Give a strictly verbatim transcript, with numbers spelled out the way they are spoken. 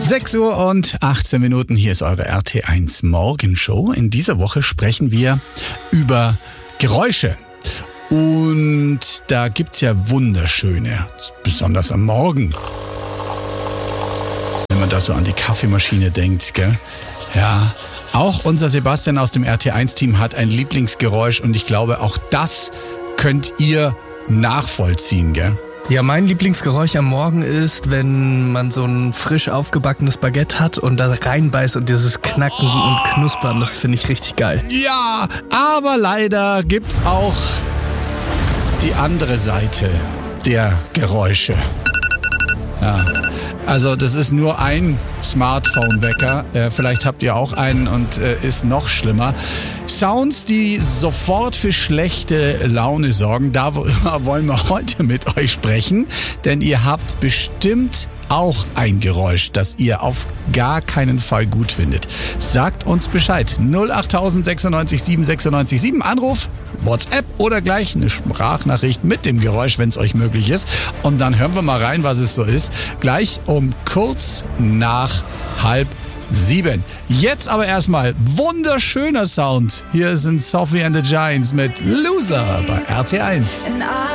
sechs Uhr und achtzehn Minuten, hier ist eure R T eins Morgenshow. In dieser Woche sprechen wir über Geräusche. Und da gibt's ja wunderschöne, besonders am Morgen. Wenn man da so an die Kaffeemaschine denkt, gell? Ja, auch unser Sebastian aus dem R T eins Team hat ein Lieblingsgeräusch und ich glaube, auch das könnt ihr nachvollziehen, gell? Ja, mein Lieblingsgeräusch am Morgen ist, wenn man so ein frisch aufgebackenes Baguette hat und da reinbeißt und dieses Knacken und Knuspern, das finde ich richtig geil. Ja, aber leider gibt's auch die andere Seite der Geräusche. Ja, also das ist nur ein Smartphone-Wecker. Äh, vielleicht habt ihr auch einen und äh, ist noch schlimmer. Sounds, die sofort für schlechte Laune sorgen. Darüber wollen wir heute mit euch sprechen. Denn ihr habt bestimmt auch ein Geräusch, das ihr auf gar keinen Fall gut findet. Sagt uns Bescheid. null acht sechsundneunzig sieben sechsundneunzig sieben. Anruf, WhatsApp oder gleich eine Sprachnachricht mit dem Geräusch, wenn es euch möglich ist. Und dann hören wir mal rein, was es so ist. Gleich um kurz nach halb sieben. Jetzt aber erstmal wunderschöner Sound. Hier sind Sophie and the Giants mit Loser bei R T eins.